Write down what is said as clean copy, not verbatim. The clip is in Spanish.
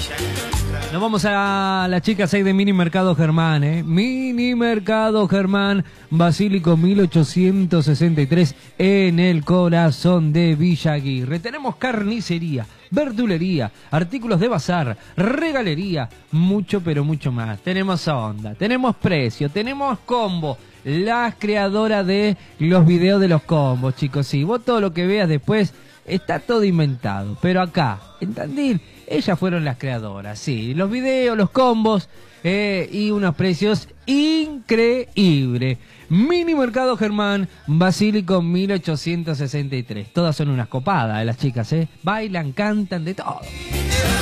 Nos vamos a la chica 6 de Mini Mercado Germán, Mini Mercado Germán, Basílico 1863, en el corazón de Villa Aguirre. Tenemos carnicería, verdulería, artículos de bazar, regalería, mucho pero mucho más. Tenemos onda, tenemos precio, tenemos combo. Las creadoras de los videos de los combos, chicos. Sí, vos todo lo que veas después está todo inventado. Pero acá, en Tandil, ellas fueron las creadoras. Sí, los videos, los combos y unos precios increíbles. Mini Mercado Germán, Basílico 1863. Todas son unas copadas las chicas, Bailan, cantan, de todo.